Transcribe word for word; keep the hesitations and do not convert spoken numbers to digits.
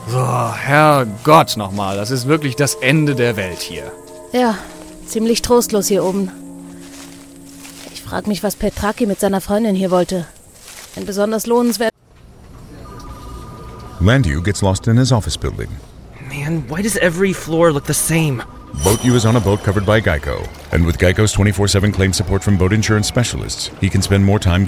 So, Herrgott nochmal, das ist wirklich das Ende der Welt hier. Ja, ziemlich trostlos hier oben. Ich frage mich, was Petraki mit seiner Freundin hier wollte. Ein besonders lohnenswert... Landu gets lost in his office building. Man, why does every floor look the same? BoatU is on a boat covered by Geico. And with Geico's twenty-four seven claim support from boat insurance specialists, he can spend more time